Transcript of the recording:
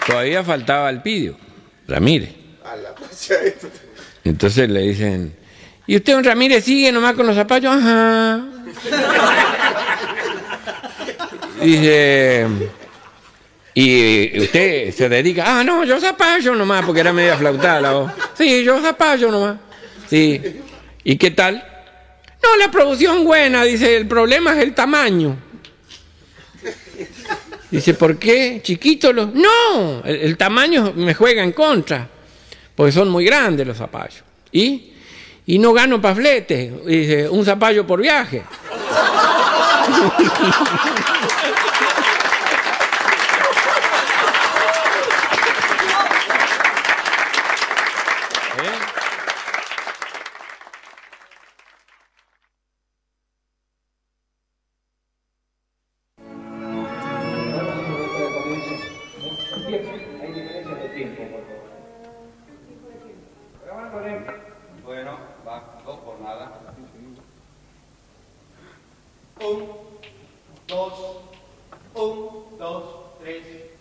Todavía faltaba Alpidio Ramírez. Entonces le dicen, ¿y usted, don Ramírez, sigue nomás con los zapallos? Ajá. Dice, ¿y usted se dedica? Ah, no, yo zapallo nomás, porque era media flautada la voz. Sí, yo zapallo nomás. Sí. ¿Y qué tal? No, la producción buena, dice, el problema es el tamaño. Dice, ¿por qué? ¿Chiquitos los...? No, el tamaño me juega en contra, porque son muy grandes los zapallos. Y no gano pa' flete, dice, un zapallo por viaje. Bueno, va, 2 por nada. 1, 2, 1, 2, 3.